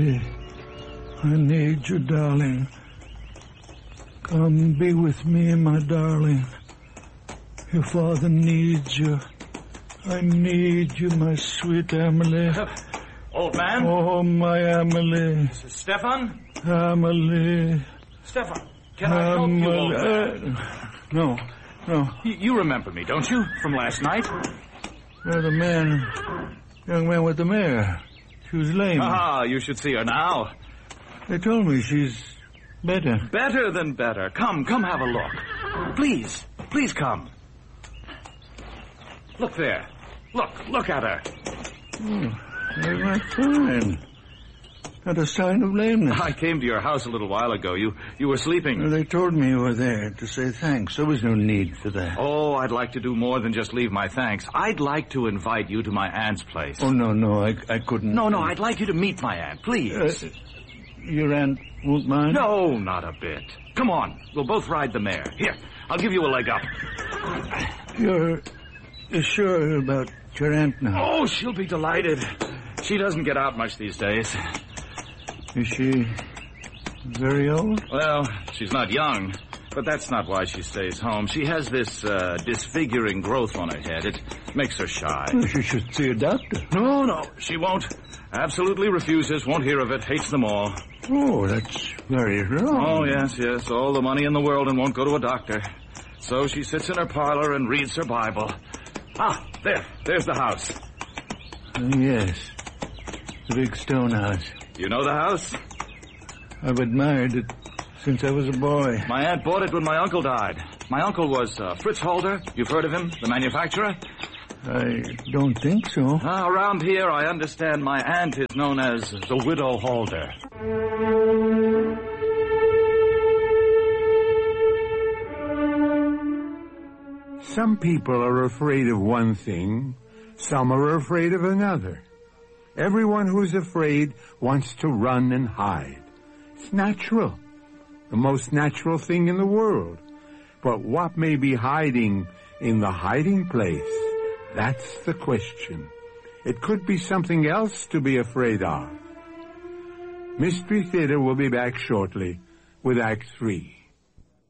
I need you, darling. Come be with me, my darling. Your father needs you. I need you, my sweet Emily. Old man? Oh, my Emily. Stefan? Emily. Stefan, can I help you, old man? No. You remember me, don't you, from last night? You're the young man with the mare. She was lame. Ah, you should see her now. They told me she's better. Better than better. Come have a look. Please come. Look there. Look at her. Oh, they're not fine. Not a sign of lameness. I came to your house a little while ago. You were sleeping. They told me you were there to say thanks. There was no need for that. Oh, I'd like to do more than just leave my thanks. I'd like to invite you to my aunt's place. Oh, no, I couldn't. No, I'd like you to meet my aunt, please. Your aunt won't mind? No, not a bit. Come on, we'll both ride the mare. Here, I'll give you a leg up. You're sure about your aunt now? Oh, she'll be delighted. She doesn't get out much these days. Is she very old? Well, she's not young, but that's not why she stays home. She has this disfiguring growth on her head. It makes her shy. Well, she should see a doctor. No, she won't. Absolutely refuses, won't hear of it, hates them all. Oh, that's very wrong. Oh, yes, all the money in the world and won't go to a doctor. So she sits in her parlor and reads her Bible. Ah, there's the house. Yes, the big stone house. You know the house? I've admired it since I was a boy. My aunt bought it when my uncle died. My uncle was Fritz Holder. You've heard of him, the manufacturer? I don't think so. Around here, I understand my aunt is known as the Widow Holder. Some people are afraid of one thing, some are afraid of another. Everyone who's afraid wants to run and hide. It's natural, the most natural thing in the world. But what may be hiding in the hiding place? That's the question. It could be something else to be afraid of. Mystery Theater will be back shortly with Act 3.